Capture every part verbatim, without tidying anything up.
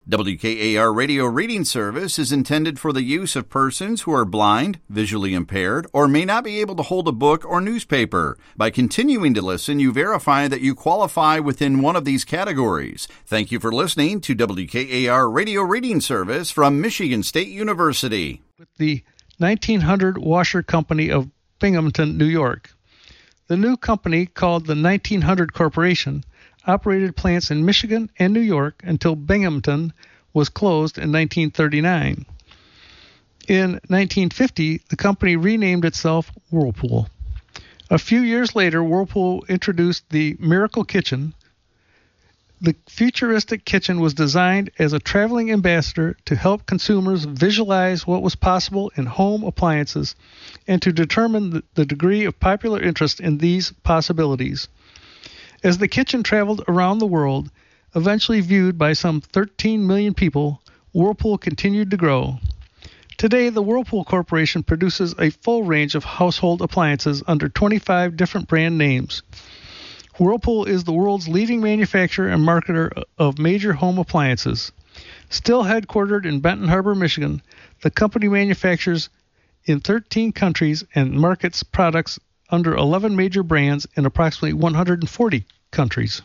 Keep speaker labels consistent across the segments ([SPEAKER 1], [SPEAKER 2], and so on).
[SPEAKER 1] W K A R Radio Reading Service is intended for the use of persons who are blind, visually impaired, or may not be able to hold a book or newspaper. By continuing to listen, you verify that you qualify within one of these categories. Thank you for listening to W K A R Radio Reading Service from Michigan State University.
[SPEAKER 2] With the nineteen hundred Washer Company of Binghamton, New York. The new company, called the nineteen hundred Corporation, operated plants in Michigan and New York until Binghamton was closed in nineteen thirty-nine. In nineteen fifty, the company renamed itself Whirlpool. A few years later, Whirlpool introduced the Miracle Kitchen. The futuristic kitchen was designed as a traveling ambassador to help consumers visualize what was possible in home appliances and to determine the degree of popular interest in these possibilities. As the kitchen traveled around the world, eventually viewed by some thirteen million people, Whirlpool continued to grow. Today, the Whirlpool Corporation produces a full range of household appliances under twenty-five different brand names. Whirlpool is the world's leading manufacturer and marketer of major home appliances. Still headquartered in Benton Harbor, Michigan, the company manufactures in thirteen countries and markets products under eleven major brands in approximately one hundred forty countries.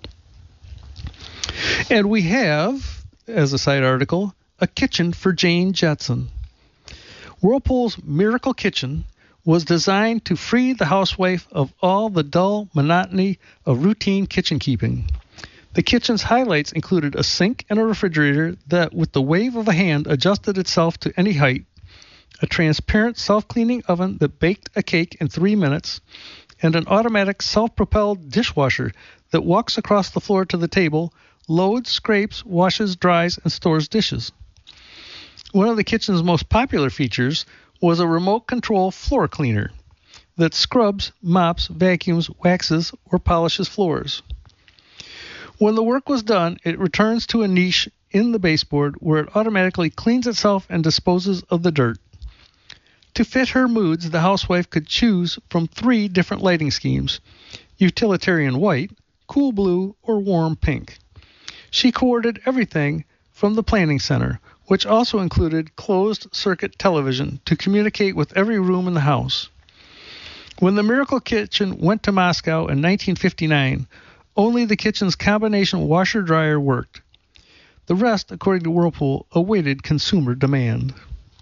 [SPEAKER 2] And we have, as a side article, a kitchen for Jane Jetson. Whirlpool's Miracle Kitchen was designed to free the housewife of all the dull monotony of routine kitchen keeping. The kitchen's highlights included a sink and a refrigerator that, with the wave of a hand, adjusted itself to any height, a transparent self-cleaning oven that baked a cake in three minutes, and an automatic self-propelled dishwasher that walks across the floor to the table, loads, scrapes, washes, dries, and stores dishes. One of the kitchen's most popular features was a remote control floor cleaner that scrubs, mops, vacuums, waxes, or polishes floors. When the work was done, it returns to a niche in the baseboard where it automatically cleans itself and disposes of the dirt. To fit her moods, the housewife could choose from three different lighting schemes: utilitarian white, cool blue, or warm pink. She coordinated everything from the planning center, which also included closed-circuit television to communicate with every room in the house. When the Miracle Kitchen went to Moscow in nineteen fifty-nine, only the kitchen's combination washer-dryer worked. The rest, according to Whirlpool, awaited consumer demand.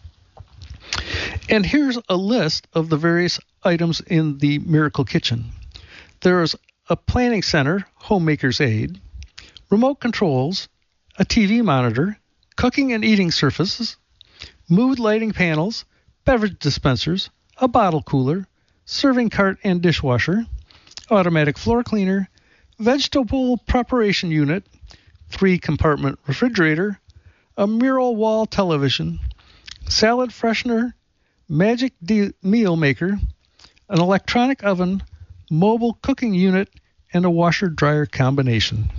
[SPEAKER 2] And here's a list of the various items in the Miracle Kitchen. There's a planning center, homemaker's aid, remote controls, a T V monitor, cooking and eating surfaces, mood lighting panels, beverage dispensers, a bottle cooler, serving cart and dishwasher, automatic floor cleaner, vegetable preparation unit, three-compartment refrigerator, a mural wall television, salad freshener, magic de- meal maker, an electronic oven, mobile cooking unit, and a washer-dryer combination.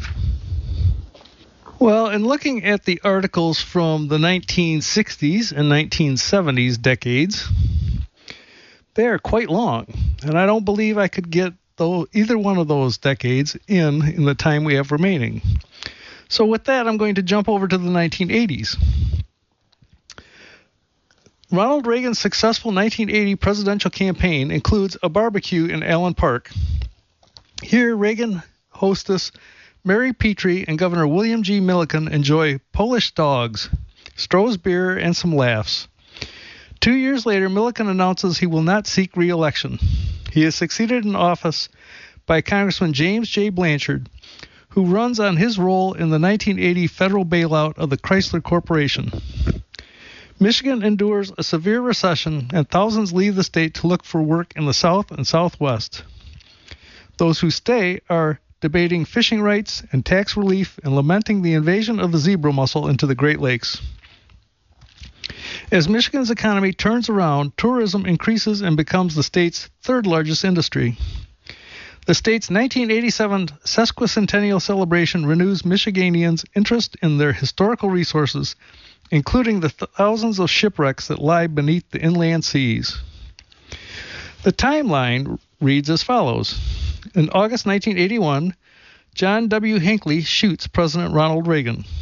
[SPEAKER 2] Well, in looking at the articles from the nineteen sixties and nineteen seventies decades, they are quite long, and I don't believe I could get though either one of those decades in in the time we have remaining. So with that, I'm going to jump over to the nineteen eighties. Ronald Reagan's successful nineteen eighty presidential campaign includes a barbecue in Allen Park. Here, Reagan hostess Mary Petrie and Governor William G. Milliken enjoy Polish dogs, Stroh's beer, and some laughs. Two years later, Milliken announces he will not seek re-election. He is succeeded in office by Congressman James J. Blanchard, who runs on his role in the nineteen eighty federal bailout of the Chrysler Corporation. Michigan endures a severe recession, and thousands leave the state to look for work in the South and Southwest. Those who stay are debating fishing rights and tax relief and lamenting the invasion of the zebra mussel into the Great Lakes. As Michigan's economy turns around, tourism increases and becomes the state's third largest industry. The state's nineteen eighty-seven sesquicentennial celebration renews Michiganians' interest in their historical resources, including the thousands of shipwrecks that lie beneath the inland seas. The timeline reads as follows. In August nineteen eighty-one, John W. Hinckley shoots President Ronald Reagan.